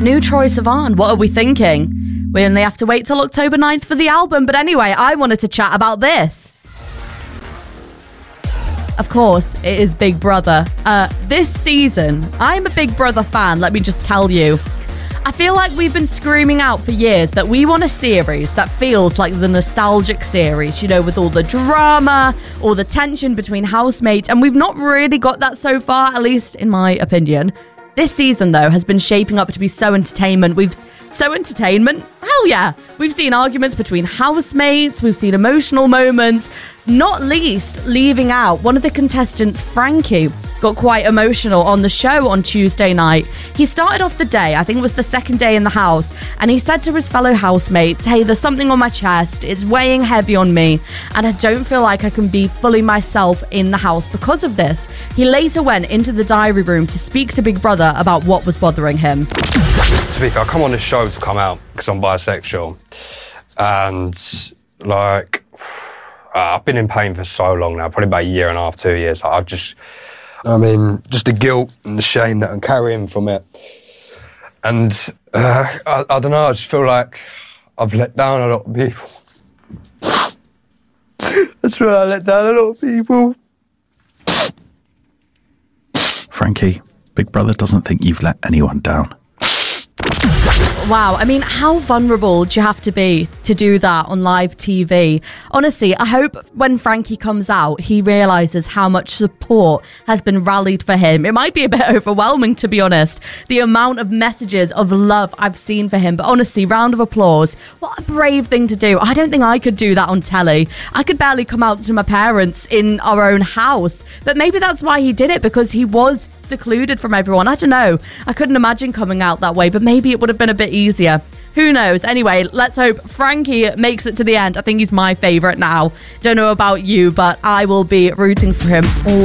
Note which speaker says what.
Speaker 1: New Troye Sivan, what are we thinking? We only have to wait till October 9th for the album. But anyway, I wanted to chat about this. Of course, it is Big Brother. This season, I'm a Big Brother fan, let me just tell you. I feel like we've been screaming out for years that we want a series that feels like the nostalgic series, you know, with all the drama, all the tension between housemates, and we've not really got that so far, at least in my opinion. This season, though, has been shaping up to be so entertainment. Hell yeah. We've seen arguments between housemates. We've seen emotional moments. Not least, leaving out one of the contestants, Frankie, got quite emotional on the show on Tuesday night. He started off the day, I think it was the second day in the house, and he said to his fellow housemates, hey, there's something on my chest. It's weighing heavy on me, and I don't feel like I can be fully myself in the house because of this. He later went into the diary room to speak to Big Brother about what was bothering him.
Speaker 2: To be fair, I come on this show to come out because I'm bisexual, and I've been in pain for so long now, probably about a year and a half, 2 years. Just the guilt and the shame that I'm carrying from it. And I don't know, I just feel like I've let down a lot of people. That's why I let down a lot of people.
Speaker 3: Frankie, Big Brother doesn't think you've let anyone down.
Speaker 1: Wow, I mean, how vulnerable do you have to be to do that on live TV? Honestly, I hope when Frankie comes out, he realises how much support has been rallied for him. It might be a bit overwhelming, to be honest, the amount of messages of love I've seen for him. But honestly, round of applause. What a brave thing to do. I don't think I could do that on telly. I could barely come out to my parents in our own house. But maybe that's why he did it, because he was secluded from everyone. I don't know. I couldn't imagine coming out that way, but maybe it would have been a bit easier. Who knows? Anyway, let's hope Frankie makes it to the end. I think he's my favourite now. Don't know about you, but I will be rooting for him all